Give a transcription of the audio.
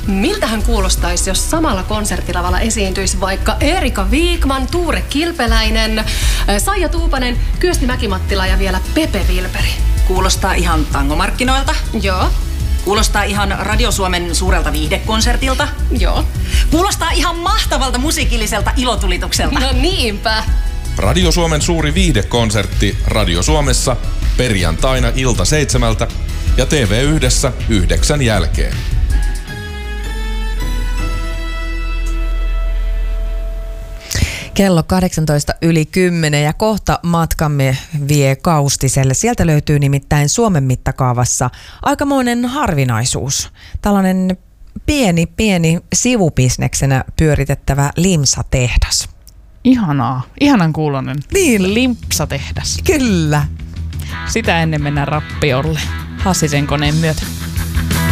Miltähän kuulostaisi, jos samalla konserttilavalla esiintyisi vaikka Erika Viikman, Tuure Kilpeläinen, Saija Tuupanen, Kyösti Mäkimattila ja vielä Pepe Vilperi? Kuulostaa ihan tangomarkkinoilta. Joo. Kuulostaa ihan Radio Suomen suurelta viihdekonsertilta. Joo. Kuulostaa ihan mahtavalta musiikilliselta ilotulitukselta. No niinpä. Radio Suomen suuri viihdekonsertti Radio Suomessa perjantaina ilta 7 ja TV1 9 jälkeen. Kello 18:10 ja kohta matkamme vie Kaustiselle. Sieltä löytyy nimittäin Suomen mittakaavassa aikamoinen harvinaisuus. Tällainen pieni sivubisneksenä pyöritettävä limsatehdas. Ihanaa. Ihanan kuulonen. Niin. Limpsatehdas. Kyllä. Sitä ennen mennään rappiolle Hassisen koneen myötä.